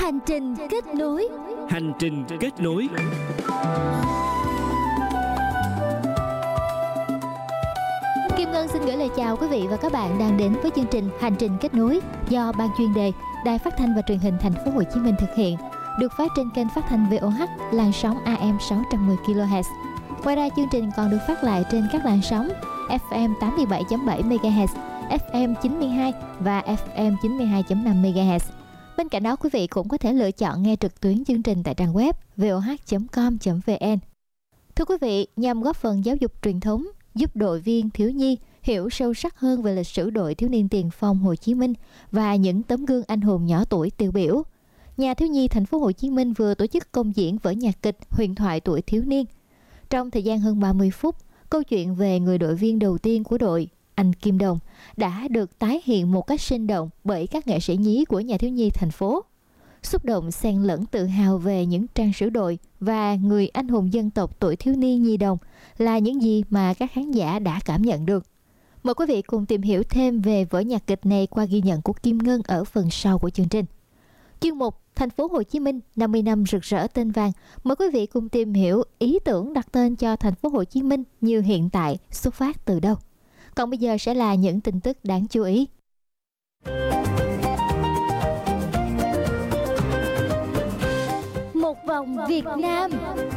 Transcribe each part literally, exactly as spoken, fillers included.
Hành trình kết nối. Hành trình kết nối. Kim Ngân xin gửi lời chào quý vị và các bạn đang đến với chương trình Hành trình kết nối do Ban chuyên đề Đài Phát thanh và Truyền hình Thành phố Hồ Chí Minh thực hiện, được phát trên kênh phát thanh vê o hát làn sóng a em sáu trăm mười ki lô héc. Ngoài ra chương trình còn được phát lại trên các làn sóng ép em tám mươi bảy chấm bảy mê ga héc, ép em chín mươi hai và ép em chín mươi hai chấm năm mê ga héc. Bên cạnh đó, quý vị cũng có thể lựa chọn nghe trực tuyến chương trình tại trang web vê o hát chấm com chấm vê en. Thưa quý vị, nhằm góp phần giáo dục truyền thống, giúp đội viên thiếu nhi hiểu sâu sắc hơn về lịch sử đội thiếu niên tiền phong Hồ Chí Minh và những tấm gương anh hùng nhỏ tuổi tiêu biểu, Nhà thiếu nhi Thành phố Hồ Chí Minh vừa tổ chức công diễn vở nhạc kịch Huyền thoại tuổi thiếu niên. Trong thời gian hơn ba mươi phút, câu chuyện về người đội viên đầu tiên của đội, anh Kim Đồng, đã được tái hiện một cách sinh động bởi các nghệ sĩ nhí của Nhà thiếu nhi thành phố. Xúc động xen lẫn tự hào về những trang sử đội và người anh hùng dân tộc tuổi thiếu niên nhi đồng là những gì mà các khán giả đã cảm nhận được. Mời quý vị cùng tìm hiểu thêm về vở nhạc kịch này qua ghi nhận của Kim Ngân ở phần sau của chương trình. Chuyên mục Thành phố Hồ Chí Minh năm mươi năm rực rỡ tên vàng, mời quý vị cùng tìm hiểu ý tưởng đặt tên cho Thành phố Hồ Chí Minh như hiện tại xuất phát từ đâu. Còn bây giờ sẽ là những tin tức đáng chú ý. Một vòng Việt Nam.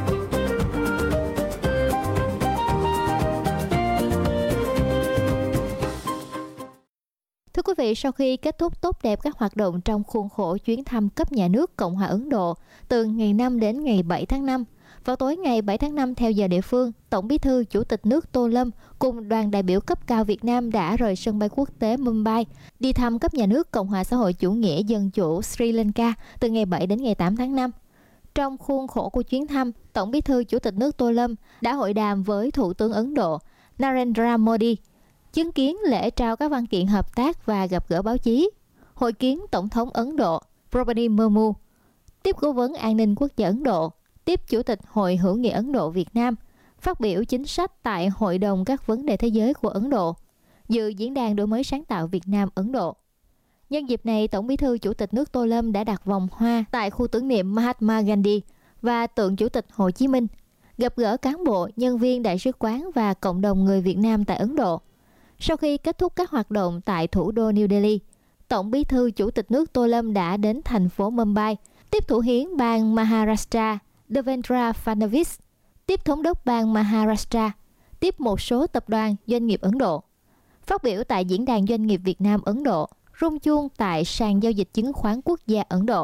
Thưa quý vị, sau khi kết thúc tốt đẹp các hoạt động trong khuôn khổ chuyến thăm cấp nhà nước Cộng hòa Ấn Độ từ ngày năm đến ngày bảy tháng năm, vào tối ngày bảy tháng năm theo giờ địa phương, Tổng Bí thư Chủ tịch nước Tô Lâm cùng đoàn đại biểu cấp cao Việt Nam đã rời sân bay quốc tế Mumbai đi thăm cấp nhà nước Cộng hòa xã hội chủ nghĩa dân chủ Sri Lanka từ ngày bảy đến ngày tám tháng năm. Trong khuôn khổ của chuyến thăm, Tổng Bí thư Chủ tịch nước Tô Lâm đã hội đàm với Thủ tướng Ấn Độ Narendra Modi, chứng kiến lễ trao các văn kiện hợp tác và gặp gỡ báo chí, hội kiến Tổng thống Ấn Độ Draupadi Murmu, tiếp Cố vấn An ninh Quốc gia Ấn Độ, tiếp Chủ tịch Hội hữu nghị Ấn Độ Việt Nam, phát biểu chính sách tại Hội đồng các vấn đề thế giới của Ấn Độ, dự diễn đàn đổi mới sáng tạo Việt Nam Ấn Độ. Nhân dịp này, Tổng Bí thư Chủ tịch nước Tô Lâm đã đặt vòng hoa tại khu tưởng niệm Mahatma Gandhi và tượng Chủ tịch Hồ Chí Minh, gặp gỡ cán bộ, nhân viên đại sứ quán và cộng đồng người Việt Nam tại Ấn Độ. Sau khi kết thúc các hoạt động tại thủ đô New Delhi, Tổng Bí thư Chủ tịch nước Tô Lâm đã đến thành phố Mumbai, tiếp Thủ hiến bang Maharashtra Devendra Fadnavis, tiếp Thống đốc bang Maharashtra, tiếp một số tập đoàn doanh nghiệp Ấn Độ. Phát biểu tại Diễn đàn Doanh nghiệp Việt Nam Ấn Độ, rung chuông tại sàn giao dịch chứng khoán quốc gia Ấn Độ.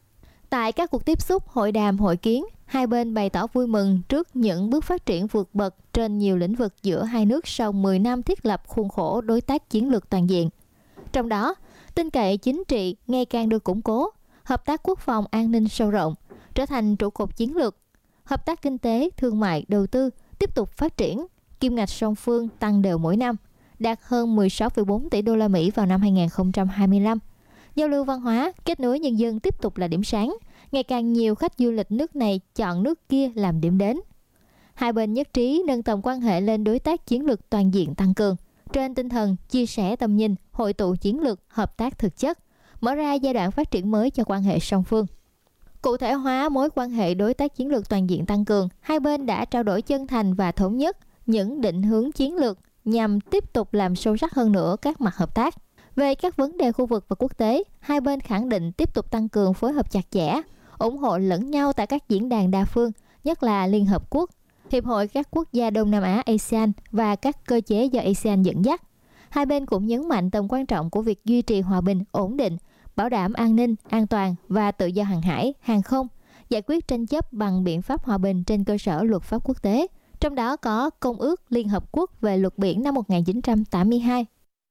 Tại các cuộc tiếp xúc, hội đàm, hội kiến, hai bên bày tỏ vui mừng trước những bước phát triển vượt bậc trên nhiều lĩnh vực giữa hai nước sau mười năm thiết lập khuôn khổ đối tác chiến lược toàn diện. Trong đó, tin cậy chính trị ngày càng được củng cố, hợp tác quốc phòng an ninh sâu rộng, trở thành trụ cột chiến lược, hợp tác kinh tế, thương mại, đầu tư tiếp tục phát triển, kim ngạch song phương tăng đều mỗi năm, đạt hơn mười sáu phẩy bốn tỷ đô la Mỹ vào năm hai nghìn không trăm hai mươi lăm. Giao lưu văn hóa, kết nối nhân dân tiếp tục là điểm sáng, ngày càng nhiều khách du lịch nước này chọn nước kia làm điểm đến. Hai bên nhất trí nâng tầm quan hệ lên đối tác chiến lược toàn diện tăng cường, trên tinh thần chia sẻ tầm nhìn, hội tụ chiến lược, hợp tác thực chất, mở ra giai đoạn phát triển mới cho quan hệ song phương. Cụ thể hóa mối quan hệ đối tác chiến lược toàn diện tăng cường, hai bên đã trao đổi chân thành và thống nhất những định hướng chiến lược nhằm tiếp tục làm sâu sắc hơn nữa các mặt hợp tác. Về các vấn đề khu vực và quốc tế, hai bên khẳng định tiếp tục tăng cường phối hợp chặt chẽ, ủng hộ lẫn nhau tại các diễn đàn đa phương, nhất là Liên Hợp Quốc, Hiệp hội các quốc gia Đông Nam Á a sê an và các cơ chế do a sê an dẫn dắt. Hai bên cũng nhấn mạnh tầm quan trọng của việc duy trì hòa bình, ổn định, bảo đảm an ninh, an toàn và tự do hàng hải, hàng không, giải quyết tranh chấp bằng biện pháp hòa bình trên cơ sở luật pháp quốc tế, trong đó có Công ước Liên Hợp Quốc về luật biển năm một nghìn chín trăm tám mươi hai.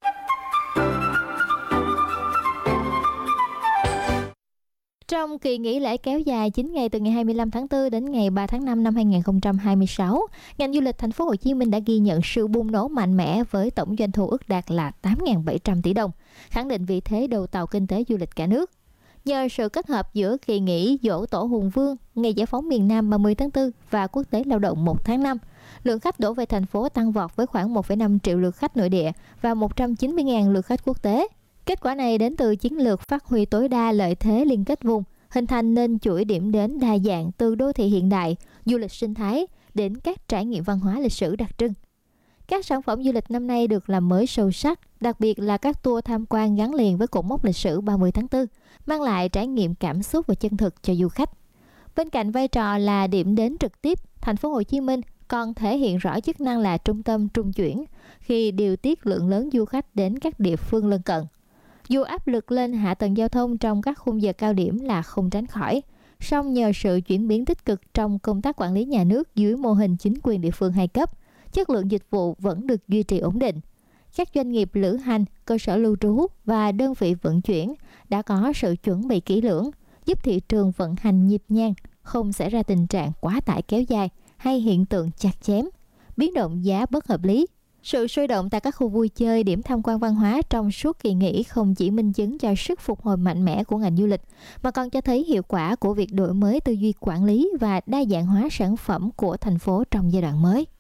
Trong kỳ nghỉ lễ kéo dài chín ngày từ ngày hai mươi lăm tháng tư đến ngày ba tháng năm năm hai nghìn không trăm hai mươi sáu, ngành du lịch Thành phố Hồ Chí Minh đã ghi nhận sự bùng nổ mạnh mẽ với tổng doanh thu ước đạt là tám nghìn bảy trăm tỷ đồng, khẳng định vị thế đầu tàu kinh tế du lịch cả nước. Nhờ sự kết hợp giữa kỳ nghỉ Giỗ Tổ Hùng Vương, ngày giải phóng miền Nam ba mươi tháng tư và Quốc tế Lao động một tháng năm, lượng khách đổ về thành phố tăng vọt với khoảng một phẩy năm triệu lượt khách nội địa và một trăm chín mươi nghìn lượt khách quốc tế. Kết quả này đến từ chiến lược phát huy tối đa lợi thế liên kết vùng, hình thành nên chuỗi điểm đến đa dạng từ đô thị hiện đại, du lịch sinh thái đến các trải nghiệm văn hóa lịch sử đặc trưng. Các sản phẩm du lịch năm nay được làm mới sâu sắc, đặc biệt là các tour tham quan gắn liền với cột mốc lịch sử ba mươi tháng tư, mang lại trải nghiệm cảm xúc và chân thực cho du khách. Bên cạnh vai trò là điểm đến trực tiếp, thành phố Hồ Chí Minh còn thể hiện rõ chức năng là trung tâm trung chuyển khi điều tiết lượng lớn du khách đến các địa phương lân cận. Dù áp lực lên hạ tầng giao thông trong các khung giờ cao điểm là không tránh khỏi, song nhờ sự chuyển biến tích cực trong công tác quản lý nhà nước dưới mô hình chính quyền địa phương hai cấp, chất lượng dịch vụ vẫn được duy trì ổn định. Các doanh nghiệp lữ hành, cơ sở lưu trú và đơn vị vận chuyển đã có sự chuẩn bị kỹ lưỡng, giúp thị trường vận hành nhịp nhàng, không xảy ra tình trạng quá tải kéo dài hay hiện tượng chặt chém, biến động giá bất hợp lý. Sự sôi động tại các khu vui chơi, điểm tham quan văn hóa trong suốt kỳ nghỉ không chỉ minh chứng cho sức phục hồi mạnh mẽ của ngành du lịch, mà còn cho thấy hiệu quả của việc đổi mới tư duy quản lý và đa dạng hóa sản phẩm của thành phố trong giai đoạn mới.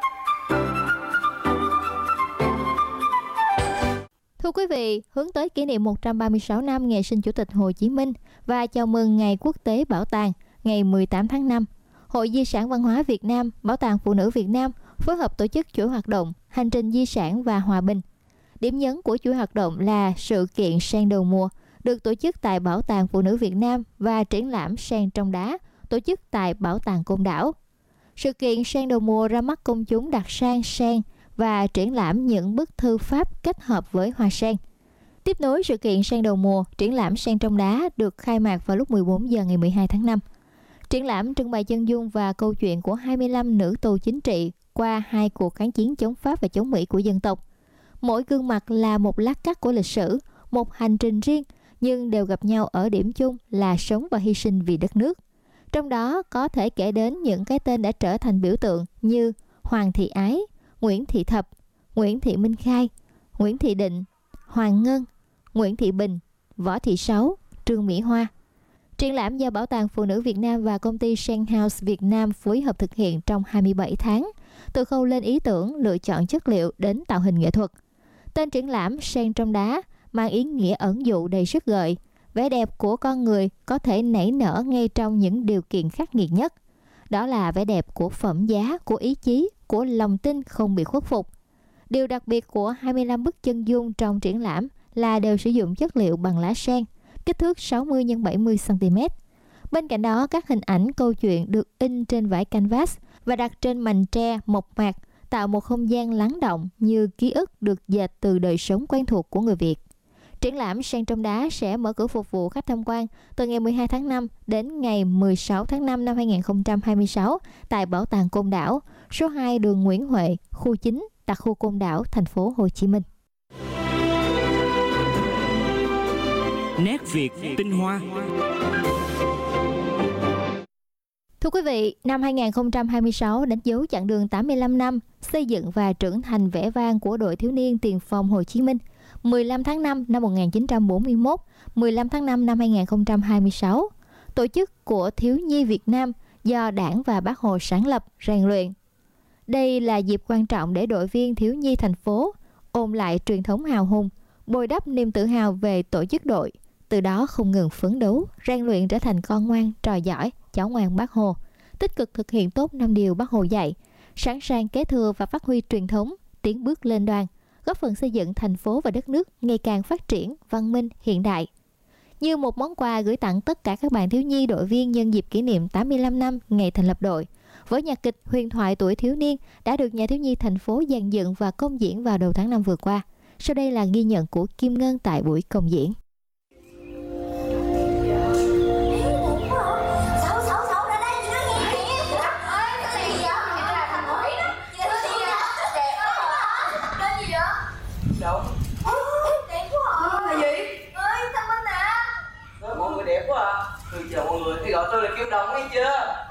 Thưa quý vị, hướng tới kỷ niệm một trăm ba mươi sáu năm ngày sinh Chủ tịch Hồ Chí Minh và chào mừng Ngày Quốc tế Bảo tàng ngày mười tám tháng năm, Hội Di sản Văn hóa Việt Nam, Bảo tàng Phụ nữ Việt Nam phối hợp tổ chức chuỗi hoạt động Hành trình di sản và hòa bình. Điểm nhấn của chuỗi hoạt động là sự kiện sen đầu mùa được tổ chức tại Bảo tàng Phụ nữ Việt Nam và triển lãm sen trong đá tổ chức tại Bảo tàng Côn Đảo. Sự kiện sen đầu mùa ra mắt công chúng đặt sang sen và triển lãm những bức thư pháp kết hợp với hoa sen. Tiếp nối sự kiện sen đầu mùa, triển lãm sen trong đá được khai mạc vào lúc mười bốn giờ ngày mười hai tháng năm. Triển lãm trưng bày chân dung và câu chuyện của hai mươi lăm nữ tù chính trị qua hai cuộc kháng chiến chống Pháp và chống Mỹ của dân tộc. Mỗi gương mặt là một lát cắt của lịch sử, một hành trình riêng, nhưng đều gặp nhau ở điểm chung là sống và hy sinh vì đất nước. Trong đó có thể kể đến những cái tên đã trở thành biểu tượng như Hoàng Thị Ái, Nguyễn Thị Thập, Nguyễn Thị Minh Khai, Nguyễn Thị Định, Hoàng Ngân, Nguyễn Thị Bình, Võ Thị Sáu, Trương Mỹ Hoa. Triển lãm do Bảo tàng Phụ nữ Việt Nam và công ty Sen House Việt Nam phối hợp thực hiện trong hai mươi bảy tháng, từ khâu lên ý tưởng, lựa chọn chất liệu đến tạo hình nghệ thuật. Tên triển lãm Sen trong đá mang ý nghĩa ẩn dụ đầy sức gợi. Vẻ đẹp của con người có thể nảy nở ngay trong những điều kiện khắc nghiệt nhất. Đó là vẻ đẹp của phẩm giá, của ý chí, của lòng tin không bị khuất phục. Điều đặc biệt của hai mươi lăm bức chân dung trong triển lãm là đều sử dụng chất liệu bằng lá sen, kích thước sáu mươi nhân bảy mươi xăng-ti-mét. Bên cạnh đó, các hình ảnh câu chuyện được in trên vải canvas và đặt trên mành tre mộc mạc, tạo một không gian lắng động như ký ức được dệt từ đời sống quen thuộc của người Việt. Triển lãm Sen trong đá sẽ mở cửa phục vụ khách tham quan từ ngày mười hai tháng năm đến ngày mười sáu tháng năm năm hai nghìn không trăm hai mươi sáu tại Bảo tàng Côn Đảo, số hai đường Nguyễn Huệ, khu chín, đặc khu Côn Đảo, thành phố Hồ Chí Minh. Nét Việt tinh hoa. Thưa quý vị, năm hai nghìn không trăm hai mươi sáu đánh dấu chặng đường tám mươi lăm năm xây dựng và trưởng thành vẻ vang của đội thiếu niên tiền phong Hồ Chí Minh. mười lăm tháng năm năm một nghìn chín trăm bốn mươi mốt, mười lăm tháng năm năm hai nghìn không trăm hai mươi sáu, tổ chức của Thiếu nhi Việt Nam do Đảng và Bác Hồ sáng lập, rèn luyện. Đây là dịp quan trọng để đội viên thiếu nhi thành phố ôn lại truyền thống hào hùng, bồi đắp niềm tự hào về tổ chức đội, từ đó không ngừng phấn đấu, rèn luyện trở thành con ngoan, trò giỏi, cháu ngoan Bác Hồ, tích cực thực hiện tốt năm điều Bác Hồ dạy, sẵn sàng kế thừa và phát huy truyền thống, tiến bước lên đoàn, góp phần xây dựng thành phố và đất nước ngày càng phát triển, văn minh, hiện đại. Như một món quà gửi tặng tất cả các bạn thiếu nhi đội viên nhân dịp kỷ niệm tám mươi lăm năm ngày thành lập đội, với nhạc kịch huyền thoại tuổi thiếu niên đã được Nhà thiếu nhi thành phố dàn dựng và công diễn vào đầu tháng năm vừa qua. Sau đây là ghi nhận của Kim Ngân tại buổi công diễn. Đâu? Đẹp quá à. Là gì? Ơi, Thanh Minh à. Mọi người đẹp quá à. Bây giờ mọi người hay gọi tôi là Kim Đồng hay chưa?